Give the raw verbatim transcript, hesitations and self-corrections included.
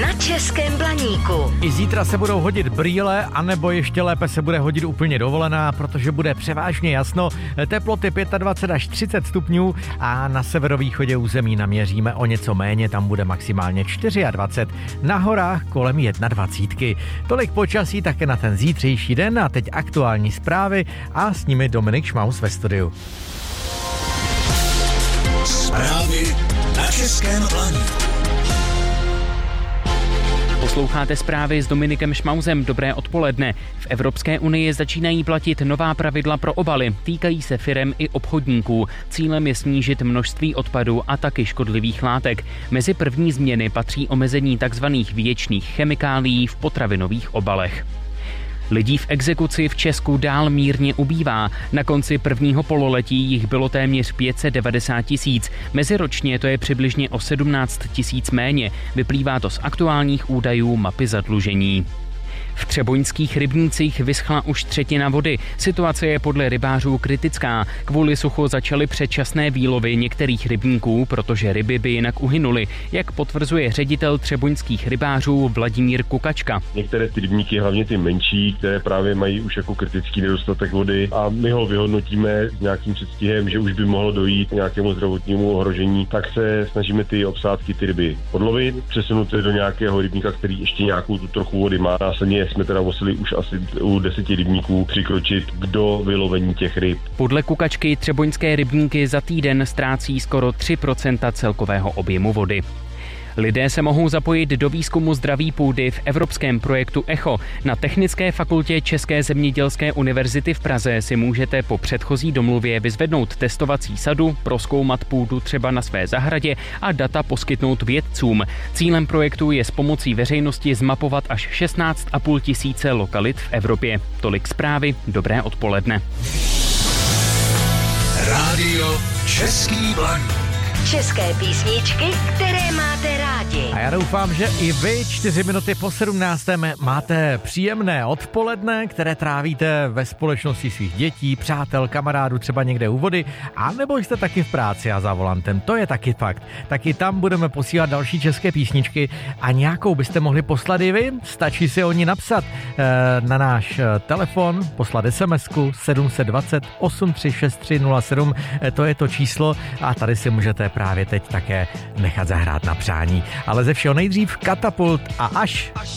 na Českém Blaníku. I zítra se budou hodit brýle, anebo ještě lépe se bude hodit úplně dovolená, protože bude převážně jasno. Teploty dvacet pět až třicet stupňů a na severovýchodě území naměříme o něco méně, tam bude maximálně dvacet čtyři. Na horách kolem dvacet jedna. Tolik počasí také na ten zítřejší den a teď aktuální zprávy a s nimi Dominik Šmaus ve studiu. Zprávy na Českém Blaníku. Posloucháte zprávy s Dominikem Šmausem. Dobré odpoledne. V Evropské unii začínají platit nová pravidla pro obaly. Týkají se firem i obchodníků. Cílem je snížit množství odpadů a taky škodlivých látek. Mezi první změny patří omezení tzv. Věčných chemikálií v potravinových obalech. Lidí v exekuci v Česku dál mírně ubývá. Na konci prvního pololetí jich bylo téměř pět set devadesát tisíc. Meziročně to je přibližně o sedmnáct tisíc méně. Vyplývá to z aktuálních údajů mapy zadlužení. V třeboňských rybnících vyschla už třetina vody. Situace je podle rybářů kritická. Kvůli suchu začaly předčasné výlovy některých rybníků, protože ryby by jinak uhynuly, jak potvrzuje ředitel třeboňských rybářů Vladimír Kukačka. Některé ty rybníky, hlavně ty menší, které právě mají už jako kritický nedostatek vody a my ho vyhodnotíme s nějakým předstihem, že už by mohlo dojít k nějakému zdravotnímu ohrožení, tak se snažíme ty obsádky, ty ryby odlovit, přesunout je do nějakého rybníka, který ještě nějakou tu trochu vody má. Následně jsme teda museli už asi u deseti rybníků přikročit k dovylovení těch ryb. Podle Kukačky třeboňské rybníky za týden ztrácí skoro tři procenta celkového objemu vody. Lidé se mohou zapojit do výzkumu zdraví půdy v evropském projektu ECHO. Na Technické fakultě České zemědělské univerzity v Praze si můžete po předchozí domluvě vyzvednout testovací sadu, prozkoumat půdu třeba na své zahradě a data poskytnout vědcům. Cílem projektu je s pomocí veřejnosti zmapovat až šestnáct a půl tisíce lokalit v Evropě. Tolik zprávy, dobré odpoledne. Rádio Český Blaník. České písničky, které máte rádi. A já doufám, že i vy čtyři minuty po sedmnácté máte příjemné odpoledne, které trávíte ve společnosti svých dětí, přátel, kamarádů, třeba někde u vody, anebo jste taky v práci a za volantem. To je taky fakt. Taky tam budeme posílat další české písničky a nějakou byste mohli poslat i vy. Stačí si o ní napsat e, na náš telefon, poslat SMSku sedm set dvacet osm tři šest tři nula sedm. E, to je to číslo a tady si můžete právě teď také nechat zahrát na přání. Ale ze všeho nejdřív Katapult a až. Až